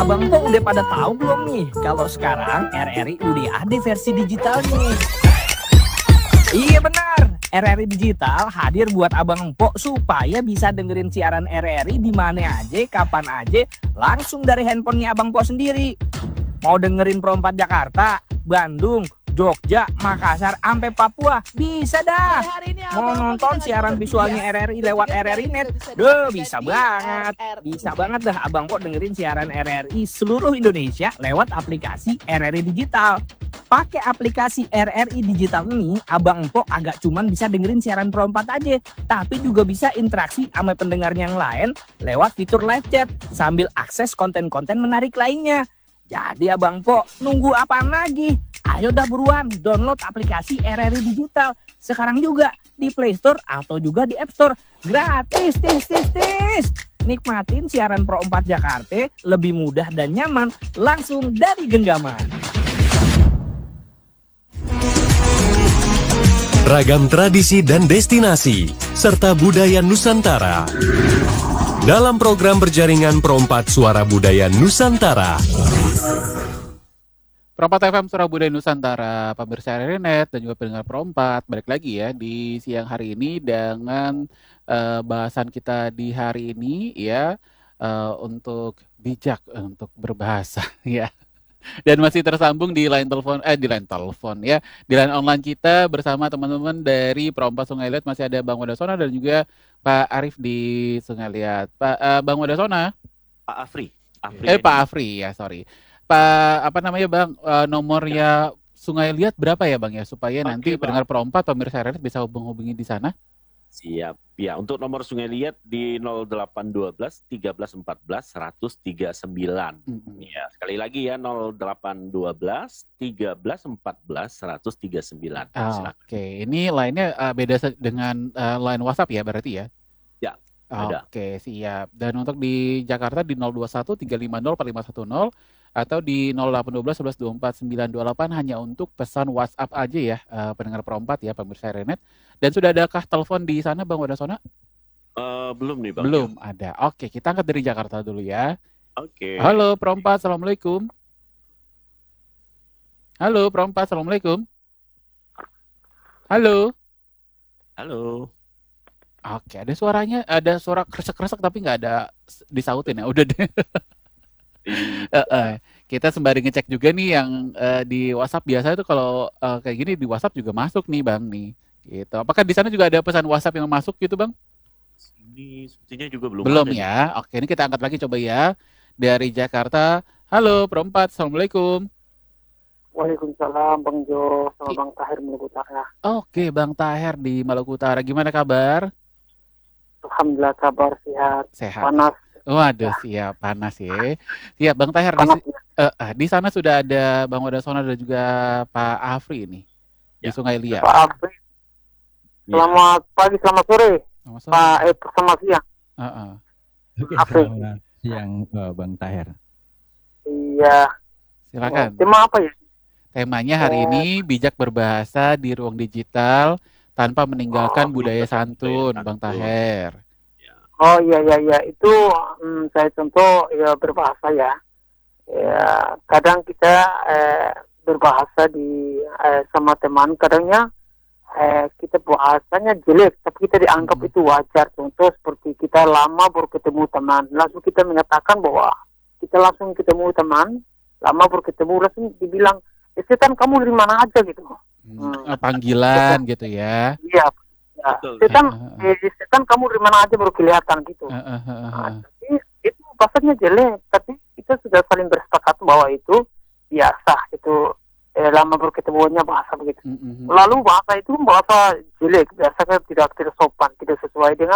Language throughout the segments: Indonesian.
Abang Po udah pada tahu belum nih kalau sekarang RRI udah ada versi digitalnya? Iya benar, RRI Digital hadir buat Abang Po supaya bisa dengerin siaran RRI di mana aja, kapan aja, langsung dari handphonenya Abang Po sendiri. Mau dengerin Pro 4 Jakarta, Bandung, Jogja, Makassar, sampai Papua, bisa dah. Mau nonton siaran visualnya RRI lewat RRI Net, bisa banget. Bisa banget dah Abang Po dengerin siaran RRI seluruh Indonesia lewat aplikasi RRI Digital. Pakai aplikasi RRI Digital ini, Abang Po agak cuman bisa dengerin siaran Pro 4 aja, tapi juga bisa interaksi sama pendengar yang lain lewat fitur live chat sambil akses konten-konten menarik lainnya. Jadi Abang Po, nunggu apaan lagi? Ayo dah buruan download aplikasi RRI Digital sekarang juga di Play Store atau juga di App Store. Gratis, tis. Nikmatin siaran Pro 4 Jakarta lebih mudah dan nyaman langsung dari genggaman. Ragam tradisi dan destinasi serta budaya Nusantara dalam program berjaringan Pro 4 Suara Budaya Nusantara. Pro 4 FM Suara Budaya Nusantara, pemirsa RRI Net dan juga pendengar Pro 4, balik lagi ya di siang hari ini dengan bahasan kita di hari ini ya, untuk bijak untuk berbahasa ya. Dan masih tersambung di line telepon ya, di line online kita bersama teman-teman dari Pro 4 Sungai Liat. Masih ada Bang Wadasona dan juga Pak Arif di Sungai Liat. Bang Wadasona? Pak Afri. Pak Afri ya, sorry. Pak, apa namanya Bang, nomornya Sungai Liat berapa ya Bang ya, supaya nanti pendengar Pro 4 pemirsa RRI bisa hubungi di sana? Siap. Ya, untuk nomor Sungai Liat di 0812 13 14 139. Ya, sekali lagi ya 0812 13 14 139. Oke, ini lainnya beda dengan line WhatsApp ya berarti ya? Ya, ada. Oke, siap. Dan untuk di Jakarta di 021 350 4510 atau di 0812 11 24 928 hanya untuk pesan WhatsApp aja ya, pendengar Pro 4 ya, pemirsa RRI Net. Dan sudah adakah telepon di sana Bang Wadasona? Belum nih Bang. Belum ada. Oke, kita angkat dari Jakarta dulu ya. Oke. Halo Pro 4, Assalamualaikum. Halo Pro 4, Assalamualaikum. Halo. Oke, ada suaranya, ada suara kresek-kresek tapi nggak ada disautin ya. Udah deh. Kita sembari ngecek juga nih yang di WhatsApp. Biasa itu kalau kayak gini di WhatsApp juga masuk nih Bang nih. Gitu. Apakah di sana juga ada pesan WhatsApp yang masuk gitu Bang? Ini sepertinya juga belum ada ya. Oke, ini kita angkat lagi coba ya. Dari Jakarta. Halo Pro 4, Assalamualaikum. Waalaikumsalam Bang Jo, sama Bang Tahir Maluku Utara. Oke, Bang Tahir di Maluku Utara. Gimana kabar? Alhamdulillah kabar sehat. Panas. Waduh, siap, panas ya. Siap, Bang Tahir. Di sana sudah ada Bang Wadasona dan juga Pak Afri ini di Sungai Liat. Pak Afri. Selamat pagi, selamat sore. Selamat siang. Selamat siang Bang Tahir. Iya. Silakan. Tema apa ya? Temanya hari ini bijak berbahasa di ruang digital tanpa meninggalkan budaya santun, Bang Tahir. Oh iya, itu saya contoh ya berbahasa ya. Ya kadang kita berbahasa di sama teman, kadangnya kita bahasanya jelek, tapi kita dianggap itu wajar. Contoh seperti kita lama baru ketemu teman, langsung kita menyatakan bahwa kita langsung ketemu teman, lama baru ketemu, langsung dibilang, setan kamu dari mana aja gitu. Panggilan gitu ya. Iya. Setan kamu dari mana aja baru kelihatan gitu. Tapi itu bahasanya jelek, tapi kita sudah saling bersepakat bahwa itu biasa, itu lama berketemuannya bahasa begitu. Lalu bahasa itu bahasa jelek, biasanya tidak sopan, tidak sesuai dengan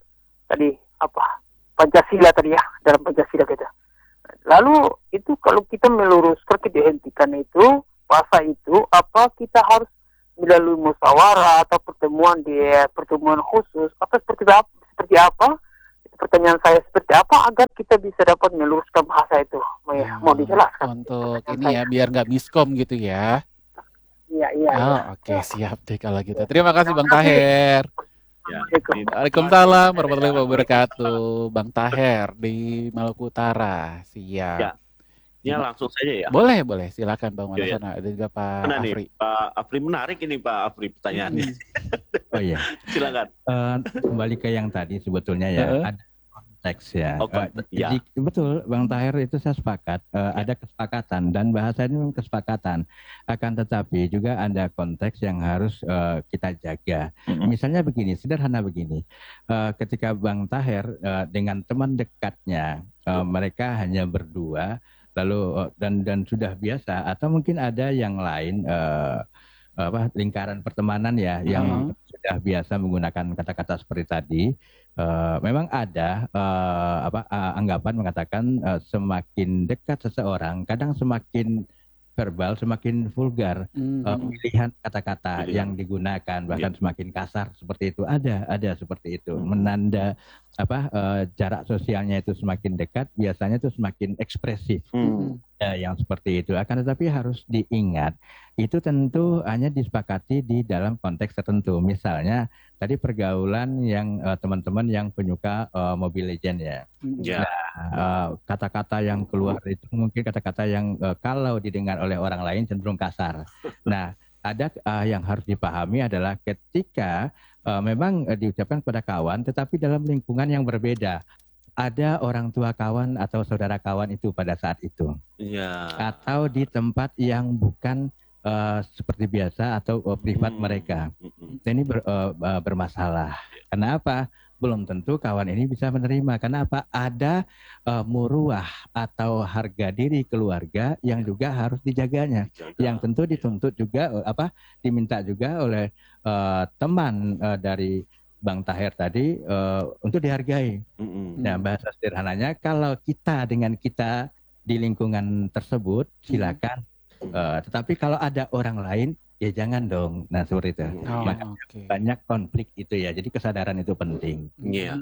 Pancasila tadi ya, dalam Pancasila kita. Lalu itu kalau kita meluruskan, kita dihentikan itu bahasa itu kita harus melalui musyawarah atau pertemuan khusus atau seperti apa? Pertanyaan saya seperti apa agar kita bisa dapat meluruskan bahasa itu? Mau dijelaskan? Untuk ini ya, biar nggak miskom gitu ya. Iya. Oke, siap deh kalau gitu. Terima kasih Bang Tahir. Waalaikumsalam warahmatullahi wabarakatuh. Bang Tahir di Maluku Utara. Siap. Ya langsung saja ya. Boleh, silakan Bang Iya, iya. Walisana. Ada juga Pak Mana nih Afri. Pak Afri, menarik ini Pak Afri pertanyaannya. Oh iya, Silakan. kembali ke yang tadi sebetulnya ya, ada konteks ya. Oh, ya. Betul, Bang Tahir itu saya sepakat, ada kesepakatan dan bahasa ini memang kesepakatan. Akan tetapi juga ada konteks yang harus kita jaga. Misalnya begini, sederhana begini, ketika Bang Tahir dengan teman dekatnya, mereka hanya berdua, lalu dan sudah biasa, atau mungkin ada yang lain lingkaran pertemanan ya yang sudah biasa menggunakan kata-kata seperti tadi. Memang ada anggapan mengatakan semakin dekat seseorang kadang semakin verbal, semakin vulgar pilihan kata-kata yang digunakan, bahkan semakin kasar seperti itu. Ada seperti itu, menanda jarak sosialnya itu semakin dekat, biasanya itu semakin ekspresif. Yang seperti itu. Akan tetapi harus diingat, itu tentu hanya disepakati di dalam konteks tertentu. Misalnya tadi pergaulan yang teman-teman yang penyuka Mobile Legend ya. Nah, kata-kata yang keluar itu mungkin kata-kata yang kalau didengar oleh orang lain cenderung kasar. Nah, ada yang harus dipahami adalah ketika memang diucapkan kepada kawan, tetapi dalam lingkungan yang berbeda. Ada orang tua kawan atau saudara kawan itu pada saat itu. Atau di tempat yang bukan seperti biasa atau privat mereka. Ini bermasalah. Kenapa? Belum tentu kawan ini bisa menerima. Kenapa? Ada muruah atau harga diri keluarga yang juga harus dijaganya. Yang tentu dituntut juga diminta juga oleh teman dari Bang Tahir tadi untuk dihargai. Nah, bahasa sederhananya, kalau kita dengan kita di lingkungan tersebut silakan, tetapi kalau ada orang lain ya jangan dong. Nah, seperti itu. Maka banyak konflik itu ya. Jadi kesadaran itu penting. Iya.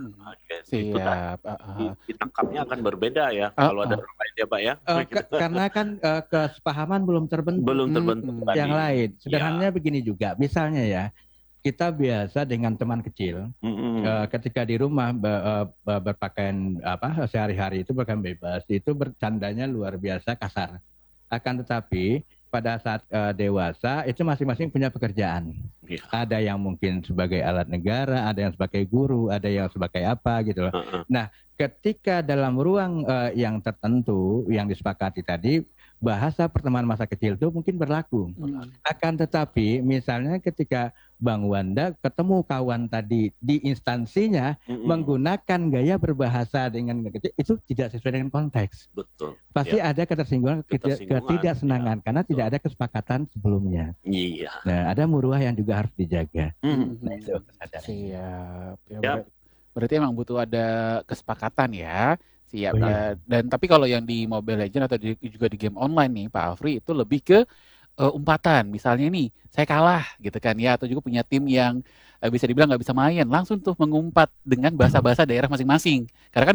Siap. Ditangkapnya akan berbeda ya kalau ada orang lain ya Pak ya. Karena kan kesepahaman belum terbentuk. Yang lain. Sederhananya begini juga. Misalnya ya, kita biasa dengan teman kecil, ketika di rumah berpakaian sehari-hari itu berpakaian bebas, itu bercandanya luar biasa kasar. Akan tetapi pada saat dewasa itu masing-masing punya pekerjaan. Ada yang mungkin sebagai alat negara, ada yang sebagai guru, ada yang sebagai apa gitu loh. Nah, ketika dalam ruang yang tertentu yang disepakati tadi, bahasa pertemanan masa kecil itu mungkin berlaku. Akan tetapi misalnya ketika Bang Wanda ketemu kawan tadi di instansinya menggunakan gaya berbahasa dengan kecil, itu tidak sesuai dengan konteks. Betul. Pasti ada ketersinggungan, ketidaksenangan karena tidak ada kesepakatan sebelumnya. Iya. Nah, ada muruah yang juga harus dijaga. Nah, itu kesadaran. Siap. Berarti emang butuh ada kesepakatan ya. Siap. Dan tapi kalau yang di Mobile Legends atau juga di game online nih Pak Afri, itu lebih ke umpatan. Misalnya nih, saya kalah gitu kan ya, atau juga punya tim yang bisa dibilang nggak bisa main, langsung tuh mengumpat dengan bahasa-bahasa daerah masing-masing. Karena kan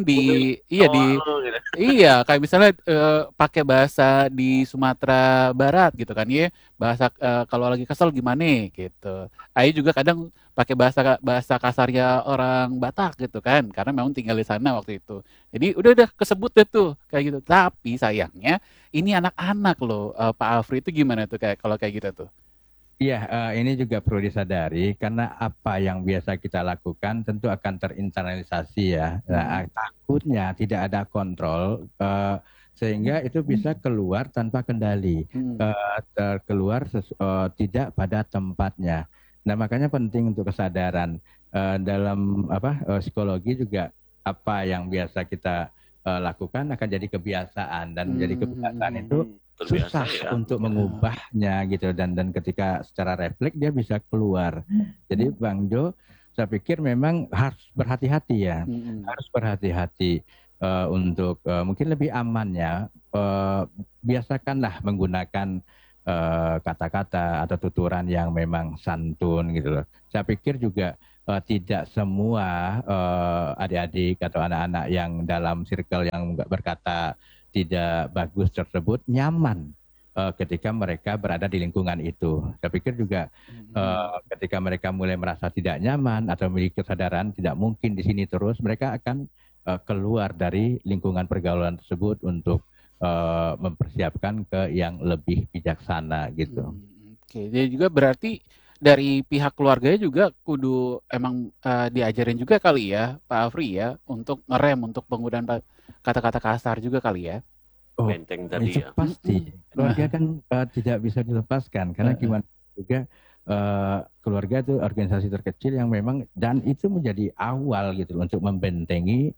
kayak misalnya pakai bahasa di Sumatera Barat gitu kan ya, bahasa kalau lagi kesel gimana gitu. Ayo juga kadang pakai bahasa kasarnya orang Batak gitu kan, karena memang tinggal di sana waktu itu. Jadi udah kesebut deh tuh kayak gitu. Tapi sayangnya ini anak-anak loh, Pak Afri, itu gimana tuh kalau kayak gitu tuh? Iya, ini juga perlu disadari karena apa yang biasa kita lakukan tentu akan terinternalisasi ya. Nah, takutnya tidak ada kontrol sehingga itu bisa keluar tanpa kendali, keluar tidak pada tempatnya. Nah, makanya penting untuk kesadaran dalam psikologi juga apa yang biasa kita lakukan akan jadi kebiasaan dan menjadi kebiasaan itu susah untuk mengubahnya gitu dan ketika secara refleks dia bisa keluar. Jadi Bang Jo, saya pikir memang harus berhati-hati ya, harus berhati-hati untuk mungkin lebih amannya biasakanlah menggunakan kata-kata atau tuturan yang memang santun gitu loh. Saya pikir juga tidak semua adik-adik atau anak-anak yang dalam circle yang berkata tidak bagus tersebut nyaman ketika mereka berada di lingkungan itu. Saya pikir juga ketika mereka mulai merasa tidak nyaman atau memiliki kesadaran tidak mungkin di sini terus, mereka akan keluar dari lingkungan pergaulan tersebut untuk mempersiapkan ke yang lebih bijaksana gitu. Oke, jadi juga berarti dari pihak keluarganya juga kudu emang diajarin juga kali ya, Pak Afri ya, untuk ngerem untuk penggunaan kata-kata kasar juga kali ya. Oh, Benteng tadi itu ya. pasti. Keluarga kan tidak bisa dilepaskan karena gimana juga keluarga itu organisasi terkecil yang memang dan itu menjadi awal gitu untuk membentengi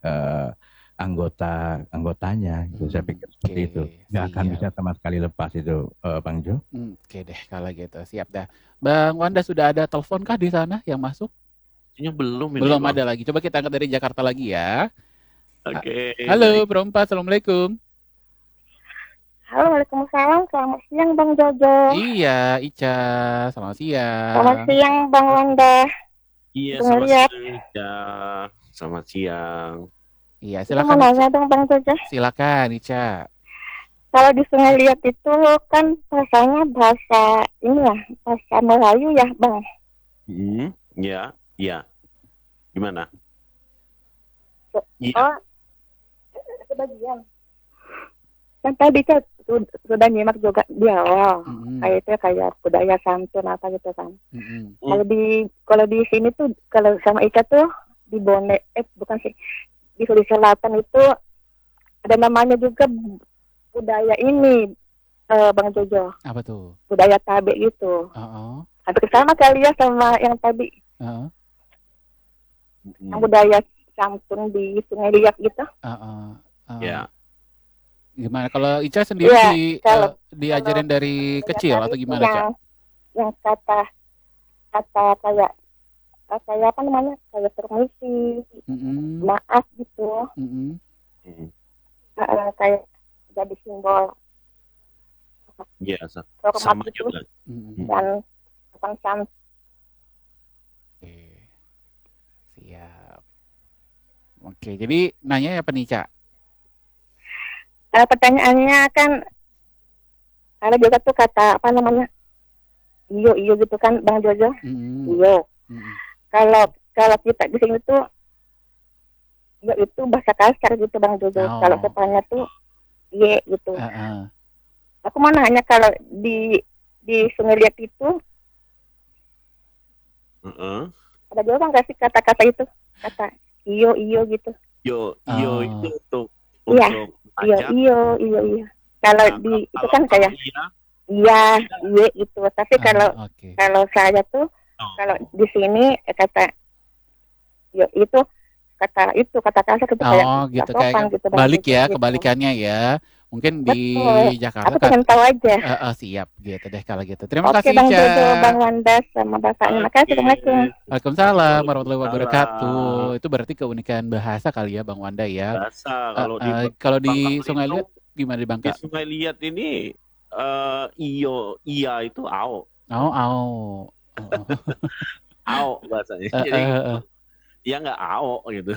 anggotanya gitu. Saya pikir seperti itu. Nggak akan siap. bisa sama sekali lepas itu, Bang Jo. Oke deh kalau gitu, siap dah. Bang Wanda sudah ada telepon kah di sana yang masuk? Kayaknya belum ini, Belum Bang. ada lagi. Coba kita angkat dari Jakarta lagi ya. Oke. Halo, baik. Perempat, Assalamualaikum. Halo, Waalaikumsalam. Selamat siang, Bang Jojo. Iya, Ica. Selamat siang. Selamat siang, Bang Wanda. Iya, Dengar selamat lihat. siang. Ya, selamat siang. Iya, Saya mau silakan. nanya dong, Bang Jojo. Silakan, Ica. Kalau di Sungai Liat itu kan bahasanya bahasa ini ya, bahasa Melayu ya, Bang. Ya, ya. Gimana? Iya. Oh, sebagian. Kan tadi kan sudah nyimak juga di awal. Kayak itu kayak budaya santun apa gitu kan. Kalau di sini tuh kalau sama Ica tuh di bukan sih, di Sulawesi Selatan itu ada namanya juga budaya ini, Bang Jojo. Apa tuh? Budaya tabe gitu. Hampir sama kali ya sama yang tadi. Yang budaya santun di Sungai Liat gitu. Ya. Gimana kalau Ica sendiri diajarin dari kecil atau gimana, Ca? Yang kata kayak apa namanya, kayak permisi, maaf gitu, kayak jadi simbol Ya, hormat sama gitu, juga. dan sopan. Oke, siap. Oke, jadi nanya apa nih, Ca? Pertanyaannya kan ada juga tuh kata apa namanya, iyo gitu kan, Bang Jojo. Iyo. Kalau kita di sini tuh iyo itu bahasa kasar gitu, Bang Jojo. Kalau katanya tuh ye gitu. Aku mau nanya kalau di Sungai Liat itu ada juga nggak sih kata-kata itu, kata iyo gitu. Iyo itu untuk Iya. Kalau itu kan kayak iya gitu. Tapi kalau saya tuh kalau di sini kata itu kata kasar itu kayak gitu, sopan kayak gitu. balik ya, gitu. Kebalikannya ya. Mungkin di Jakarta Aku pengen tahu aja. Siap gitu deh kalau gitu. Terima kasih, Bang Ica. Jojo, Bang Wanda sama Bapaknya. Makasih. Assalamualaikum. Waalaikumsalam warahmatullahi wabarakatuh. Itu berarti keunikan bahasa kali ya, Bang Wanda ya. Bahasa kalau di Sungai Liat gimana di Bangka? Di Sungai Liat ini iya itu ao. Ao bahasanya. Jadi dia nggak ao gitu.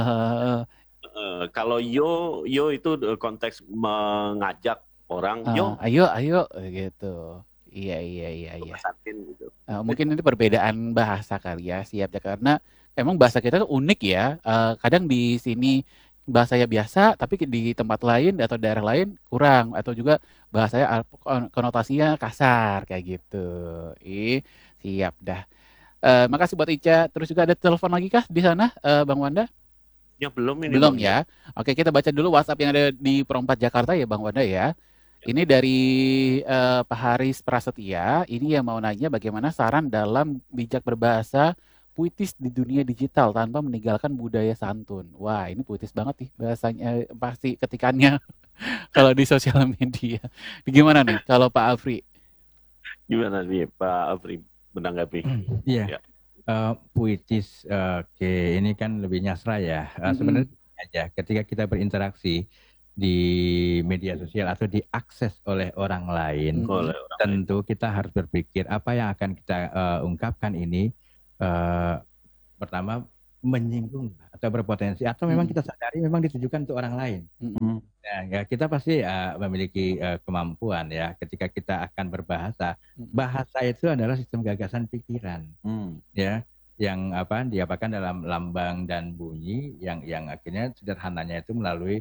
Kalau yo itu konteks mengajak orang, ayo gitu. Iya. Gitu. Mungkin ini perbedaan bahasa kali ya, siap ya, karena emang bahasa kita unik ya. Kadang di sini bahasanya biasa, tapi di tempat lain atau daerah lain kurang, atau juga bahasanya konotasinya kasar kayak gitu. Siap dah. Makasih buat Ica. Terus juga ada telepon lagi kah di sana, Bang Wanda? Ya belum ya. Oke, kita baca dulu WhatsApp yang ada di Perempat Jakarta ya, Bang Wanda ya. Ini dari Pak Haris Prasetya. Ini yang mau nanya bagaimana saran dalam bijak berbahasa puitis di dunia digital tanpa meninggalkan budaya santun. Wah, ini puitis banget nih bahasanya, pasti ketikannya kalau di sosial media. Gimana nih kalau Pak Afri? Gimana nih Pak Afri menanggapi? Iya. Puitis, ini kan lebih nyasra ya. Sebenarnya aja ketika kita berinteraksi di media sosial atau diakses oleh orang lain, tentu kita harus berpikir apa yang akan kita ungkapkan ini pertama menyinggung atau berpotensi atau memang kita sadari memang ditujukan untuk orang lain. Nah, ya kita pasti memiliki kemampuan ya ketika kita akan berbahasa. Bahasa itu adalah sistem gagasan pikiran, ya, yang diapakan dalam lambang dan bunyi yang akhirnya sederhananya itu melalui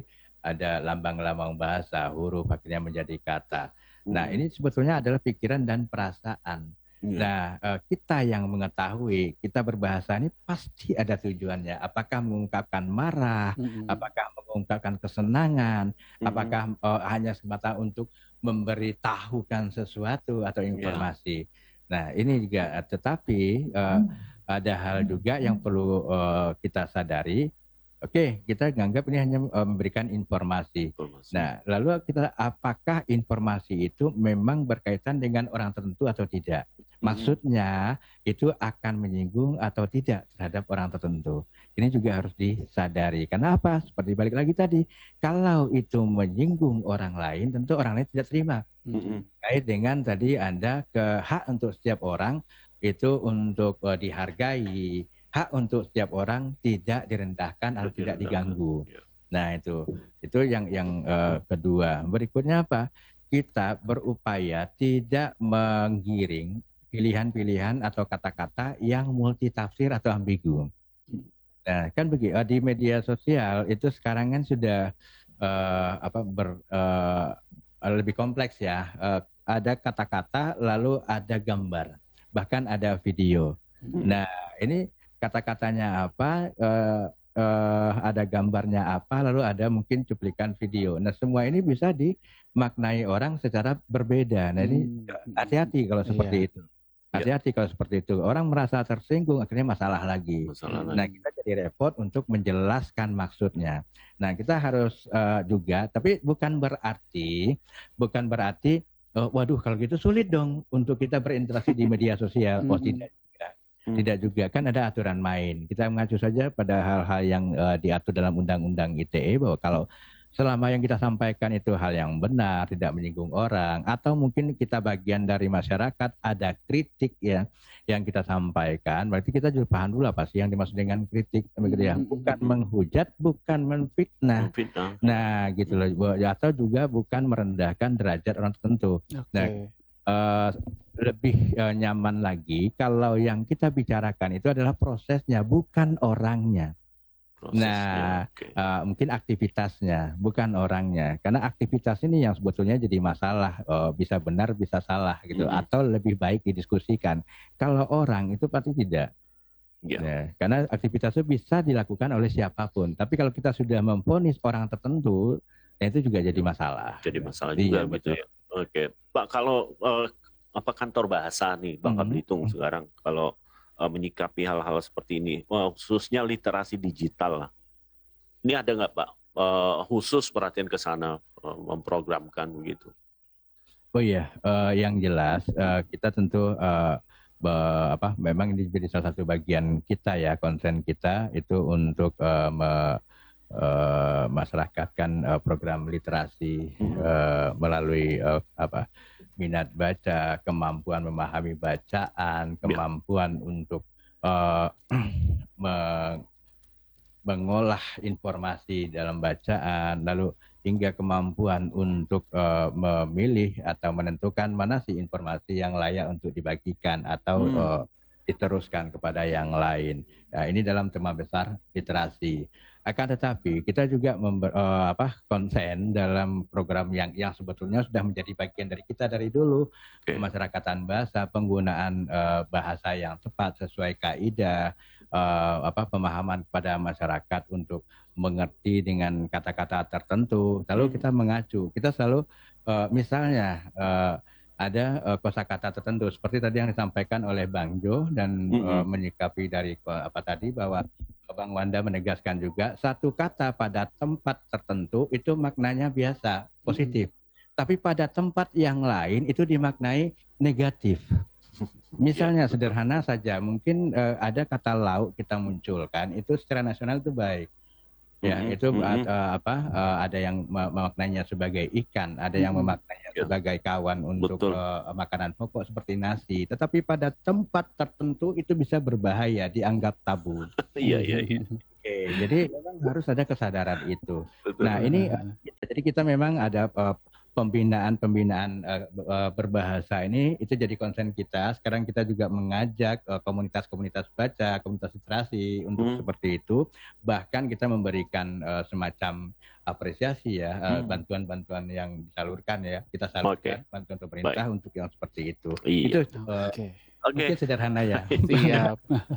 ada lambang-lambang bahasa, huruf akhirnya menjadi kata. Nah, ini sebetulnya adalah pikiran dan perasaan. Nah, kita yang mengetahui, kita berbahasa ini pasti ada tujuannya. Apakah mengungkapkan marah, apakah mengungkapkan kesenangan, apakah hanya semata untuk memberitahukan sesuatu atau informasi. Nah, ini juga, tetapi ada hal juga yang perlu kita sadari. Oke, kita anggap ini hanya memberikan informasi. Nah, lalu apakah informasi itu memang berkaitan dengan orang tertentu atau tidak? Maksudnya itu akan menyinggung atau tidak terhadap orang tertentu. Ini juga harus disadari. Karena apa? Seperti balik lagi tadi, kalau itu menyinggung orang lain, tentu orang lain tidak terima. Kait dengan tadi Anda hak untuk setiap orang itu untuk dihargai, hak untuk setiap orang tidak direndahkan atau tidak diganggu. Nah, itu yang kedua. Berikutnya apa? Kita berupaya tidak menggiring pilihan-pilihan atau kata-kata yang multitafsir atau ambigu. Nah, kan begitu, di media sosial itu sekarang kan sudah lebih kompleks ya. Ada kata-kata lalu ada gambar, bahkan ada video. Nah, ini kata-katanya apa, ada gambarnya apa, lalu ada mungkin cuplikan video. Nah, semua ini bisa dimaknai orang secara berbeda. Nah, ini hati-hati kalau seperti itu. Hati-hati kalau seperti itu. Orang merasa tersinggung, akhirnya masalah lagi. Nah, kita jadi repot untuk menjelaskan maksudnya. Nah, kita harus juga, tapi bukan berarti, waduh kalau gitu sulit dong untuk kita berinteraksi di media sosial. Oh, tidak juga. Tidak juga, kan ada aturan main. Kita mengacu saja pada hal-hal yang diatur dalam Undang-Undang ITE, bahwa kalau selama yang kita sampaikan itu hal yang benar, tidak menyinggung orang, atau mungkin kita bagian dari masyarakat, ada kritik ya yang kita sampaikan, berarti kita juga paham dulu apa sih yang dimaksud dengan kritik, begitu ya. Bukan menghujat, bukan menfitnah. Nah, gitu loh. Atau juga bukan merendahkan derajat orang tertentu. Nah, lebih nyaman lagi kalau yang kita bicarakan itu adalah prosesnya, bukan orangnya. Nah, mungkin aktivitasnya, bukan orangnya. Karena aktivitas ini yang sebetulnya jadi masalah, bisa benar, bisa salah gitu, atau lebih baik didiskusikan. Kalau orang itu pasti tidak. Nah, karena aktivitas itu bisa dilakukan oleh siapapun. Tapi kalau kita sudah memvonis orang tertentu, ya itu juga jadi masalah. Jadi masalah juga, betul. Ya. Oke, Pak, kalau apa kantor bahasa nih, Bangka Belitung sekarang, kalau menyikapi hal-hal seperti ini, khususnya literasi digital lah. Ini ada nggak Pak khusus perhatian ke sana, memprogramkan begitu? Oh iya, yang jelas kita tentu memang ini jadi salah satu bagian kita ya, konsen kita itu untuk masyarakatkan program literasi melalui minat baca, kemampuan memahami bacaan, kemampuan untuk mengolah informasi dalam bacaan, lalu hingga kemampuan untuk memilih atau menentukan mana sih informasi yang layak untuk dibagikan atau diteruskan kepada yang lain. Nah, ini dalam tema besar literasi. Akan tetapi kita juga konsen dalam program yang sebetulnya sudah menjadi bagian dari kita dari dulu, pemasyarakatan bahasa, penggunaan bahasa yang tepat sesuai kaidah, pemahaman kepada masyarakat untuk mengerti dengan kata-kata tertentu. Lalu kita mengacu, kita selalu misalnya ada kosakata tertentu seperti tadi yang disampaikan oleh Bang Jo dan menyikapi dari tadi bahwa Bang Wanda menegaskan juga satu kata pada tempat tertentu itu maknanya biasa, positif. Tapi pada tempat yang lain itu dimaknai negatif. Misalnya sederhana saja, mungkin ada kata lauk kita munculkan itu secara nasional itu baik. Ya, itu ada yang memaknainya sebagai ikan, ada yang memaknainya sebagai kawan untuk makanan pokok seperti nasi. Tetapi pada tempat tertentu itu bisa berbahaya, dianggap tabu. Iya. Oke, jadi memang harus ada kesadaran itu. Nah, ini jadi kita memang ada pembinaan berbahasa ini itu jadi konsen kita. Sekarang kita juga mengajak komunitas-komunitas baca, komunitas literasi untuk seperti itu. Bahkan kita memberikan semacam apresiasi ya, bantuan-bantuan yang disalurkan ya, kita salurkan bantuan pemerintah untuk yang seperti itu. Itu mungkin sederhana ya. Siap.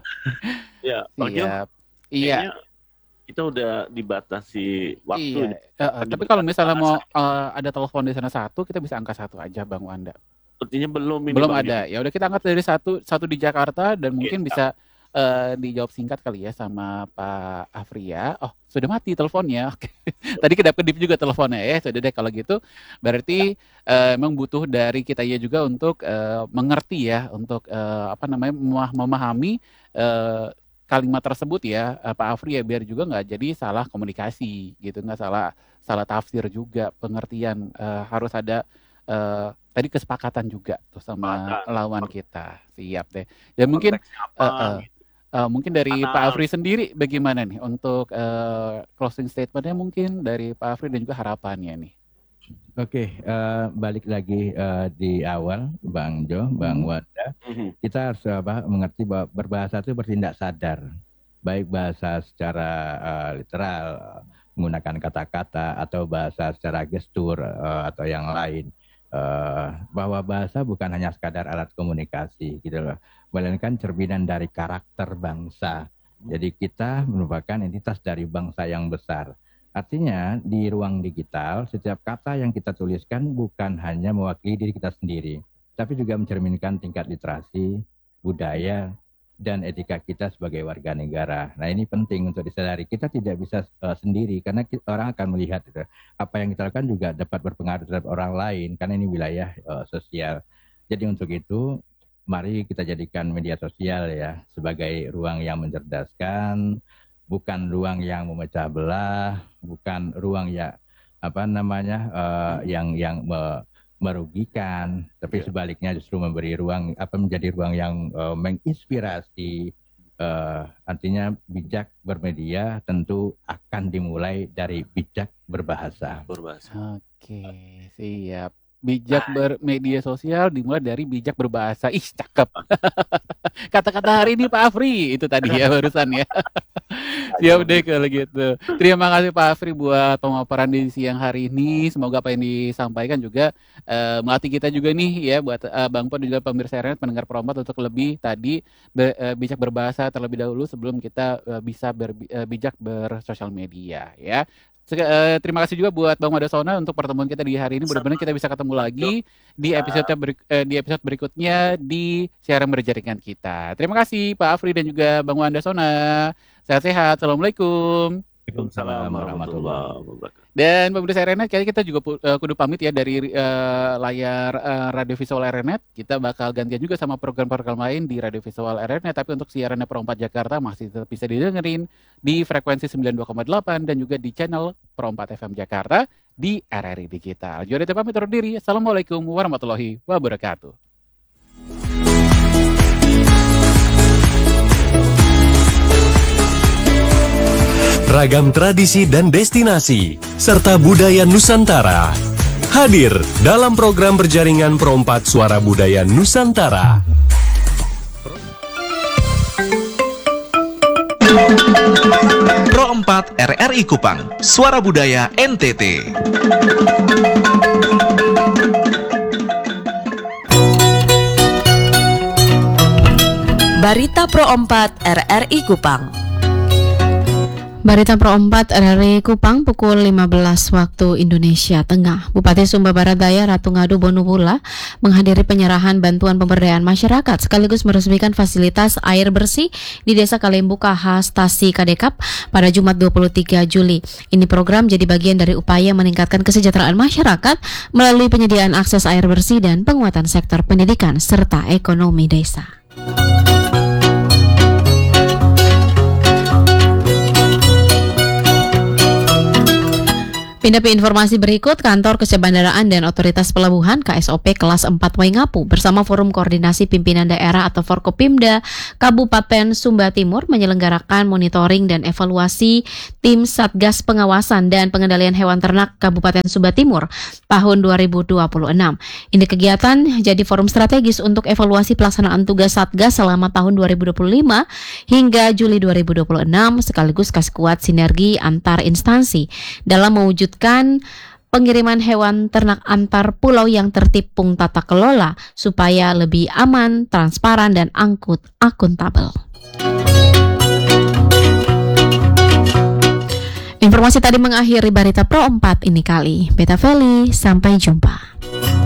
Ya, siap. Iya. Kita udah dibatasi waktu. Iya. Tapi kalau misalnya mau ada telepon di sana satu, kita bisa angkat satu aja, Bang Wanda. Sepertinya belum ada. Ya udah kita angkat dari satu di Jakarta dan mungkin bisa dijawab singkat kali ya sama Pak Afri ya. Oh, sudah mati teleponnya. Oke. Tadi kedap-kedip juga teleponnya ya. Sudah deh kalau gitu. Berarti memang butuh dari kita ya juga untuk mengerti ya, untuk memahami kalimat tersebut ya, Pak Afri ya, biar juga nggak jadi salah komunikasi gitu, nggak salah tafsir juga, pengertian harus ada tadi kesepakatan juga tuh sama lawan kita. Siap deh. Dan mungkin mungkin dari Pak Afri sendiri bagaimana nih untuk closing statementnya mungkin dari Pak Afri dan juga harapannya nih. Oke, balik lagi di awal, Bang Jo, Bang Wanda, kita harus mengerti bahwa berbahasa itu bertindak sadar, baik bahasa secara literal, menggunakan kata-kata, atau bahasa secara gestur atau yang lain, bahwa bahasa bukan hanya sekadar alat komunikasi, gitu loh, melainkan cerminan dari karakter bangsa. Jadi kita merupakan entitas dari bangsa yang besar. Artinya di ruang digital, setiap kata yang kita tuliskan bukan hanya mewakili diri kita sendiri, tapi juga mencerminkan tingkat literasi, budaya, dan etika kita sebagai warga negara. Nah, ini penting untuk disadari. Kita tidak bisa sendiri, karena orang akan melihat apa yang kita lakukan juga dapat berpengaruh terhadap orang lain, karena ini wilayah sosial. Jadi untuk itu, mari kita jadikan media sosial ya sebagai ruang yang mencerdaskan, bukan ruang yang memecah belah, bukan ruang yang yang merugikan, tapi sebaliknya justru memberi ruang menjadi ruang yang menginspirasi. Artinya bijak bermedia tentu akan dimulai dari bijak berbahasa. Oke, siap. Bijak bermedia sosial dimulai dari bijak berbahasa. Ih, cakep. Kata-kata hari ini Pak Afri itu tadi ya barusan ya. Siap deh kalau gitu. Terima kasih Pak Afri buat pemaparan di siang hari ini. Semoga apa yang disampaikan juga melatih kita juga nih ya, buat Bang Po dan juga pemirsa RNet, pendengar Perompat, untuk lebih tadi bijak berbahasa terlebih dahulu sebelum kita bisa bijak bersosial media ya. Terima kasih juga buat Bang Wadasona untuk pertemuan kita di hari ini. Mudah-mudahan kita bisa ketemu lagi di episode berikutnya di siaran berjaringan kita. Terima kasih Pak Afri dan juga Bang Wadasona. Sehat-sehat. Assalamualaikum. Waalaikumsalam warahmatullahi wabarakatuh. Dan pemirsa RNet, kayaknya kita juga kudu pamit ya dari layar Radio Visual RNet. Kita bakal gantian juga sama program-program lain di Radio Visual RNet. Tapi untuk siarannya Perompat Jakarta masih tetap bisa didengerin di frekuensi 92,8 dan juga di channel Perompat FM Jakarta di RRI Digital. Jadi pamit undur diri. Assalamualaikum warahmatullahi wabarakatuh. Ragam tradisi dan destinasi, serta budaya Nusantara. Hadir dalam program berjaringan Perompat Suara Budaya Nusantara. Pro 4 RRI Kupang, Suara Budaya NTT. Barita Pro 4 RRI Kupang. Barita Pro 4 RRI Kupang pukul 15 waktu Indonesia Tengah. Bupati Sumba Barat Daya Ratu Ngadu Bonubula menghadiri penyerahan bantuan pemberdayaan masyarakat sekaligus meresmikan fasilitas air bersih di Desa Kalembu KH Stasi Kadekap pada Jumat 23 Juli. Ini program jadi bagian dari upaya meningkatkan kesejahteraan masyarakat melalui penyediaan akses air bersih dan penguatan sektor pendidikan serta ekonomi desa. Pindah ke informasi berikut, Kantor Kesebandaraan dan Otoritas Pelabuhan KSOP kelas 4 Waingapu bersama Forum Koordinasi Pimpinan Daerah atau Forkopimda Kabupaten Sumba Timur menyelenggarakan monitoring dan evaluasi tim Satgas Pengawasan dan Pengendalian Hewan Ternak Kabupaten Sumba Timur tahun 2026. Ini kegiatan jadi forum strategis untuk evaluasi pelaksanaan tugas Satgas selama tahun 2025 hingga Juli 2026 sekaligus kasih kuat sinergi antar instansi dalam mewujudkan pengiriman hewan ternak antar pulau yang tertib tata kelola supaya lebih aman, transparan, dan akuntabel. Informasi tadi mengakhiri Berita Pro 4 ini kali. Beta Feli, sampai jumpa.